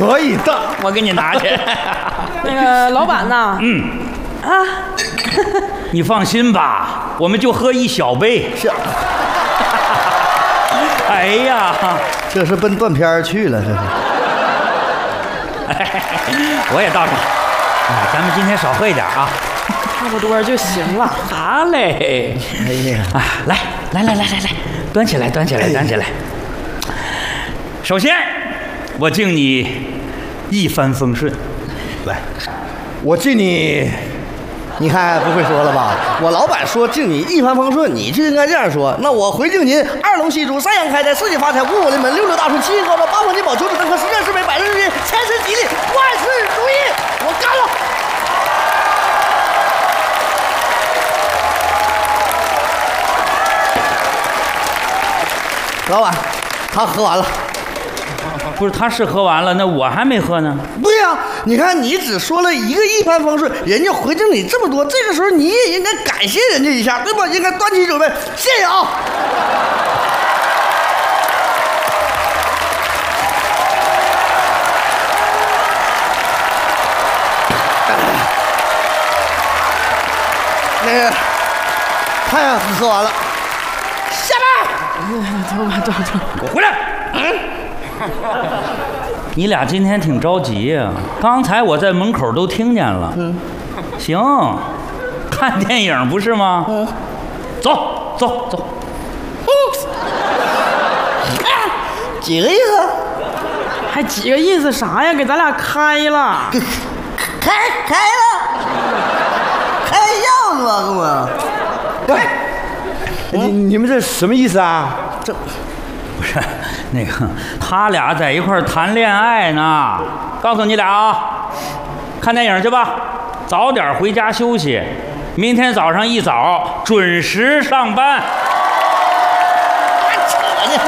可以的， 我给你拿去。 那个老板呐， 你放心吧，我们就喝一小杯。哎呀， 这是奔断片去了，这是。 我也倒上。哎，咱们今天少喝一点啊。 差不多就行了。 好嘞。 哎呀， 啊，来，端起来。首先，我敬你一帆风顺。 来，我敬你。你看不会说了吧？我老板说敬你一帆风顺，你就应该这样说。那我回敬您二龙戏珠，三阳开泰，四季发财，五火临门，六六大顺，七运高照，八方金宝，九子登科，十全十美，百日如意，千事吉利，万事如意。我干了！老板，他喝完了。 不是，他是喝完了，那我还没喝呢。 对呀，你看你只说了一个一帆风顺，人家回敬你这么多，这个时候你也应该感谢人家一下，对吧？应该端起酒杯，谢谢啊！那个，太阳喝完了，下班。 走， 给我回来！你俩今天挺着急呀、刚才我在门口都听见了。行，看电影不是吗？走。 几个意思？ 还几个意思啥呀？给咱俩开了。 开了，开样子吧，哥们。 你们这什么意思啊？ 这不是那个，他俩在一块儿谈恋爱呢。告诉你俩啊，看电影去吧，早点回家休息。明天早上一早准时上班。 还扯呢，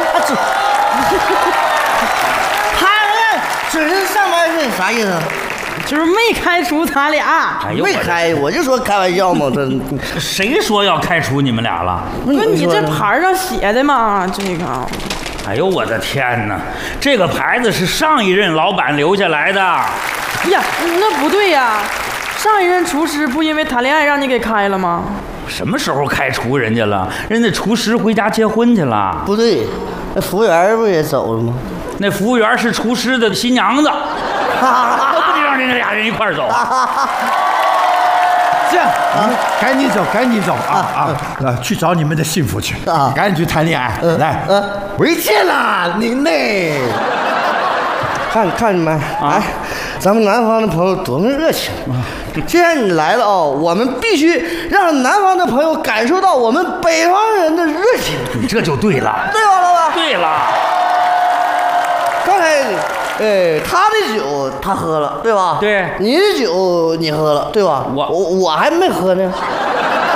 准时上班是啥意思？ 就是没开除咱俩。 哎呦， 没开，我就说开玩笑嘛。这谁说要开除你们俩了？ 不是你这牌上写的吗？这个。 哎呦我的天哪！这个牌子是上一任老板留下来的。 哎呀，那不对呀！上一任厨师不因为谈恋爱让你给开了吗？ 什么时候开除人家了？人家厨师回家结婚去了。 不对，那服务员不也走了吗？ 那服务员是厨师的新娘子，不得让人家俩人一块儿走。 这样，赶紧走啊！去找你们的幸福去啊！ 赶紧去谈恋爱。来，回见了您嘞。 看你们，哎，咱们南方的朋友多么热情！既然你来了哦，我们必须让南方的朋友感受到我们北方人的热情。 你这就对了， 对吧，老板？ 对了。 刚才，他的酒他喝了，对吧？ 对。 你的酒你喝了，对吧？ 我还没喝呢。